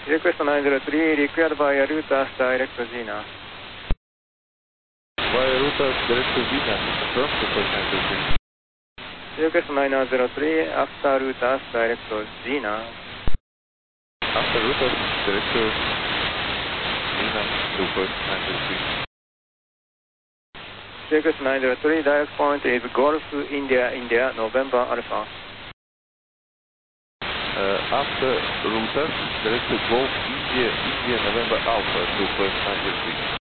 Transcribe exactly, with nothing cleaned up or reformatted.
Request nine zero three, required by Rutas direct to Zina. Via Rutas direct to Zina, confirm two four nine zero three. Request nine zero three, after Rutas direct to Zina. After Rutas direct to Zina, two four nine zero three. Request nine zero three, direct point is Golf India India November Alpha. Uh, after Rutas direct to Golf India India November Alpha, two four nine zero three.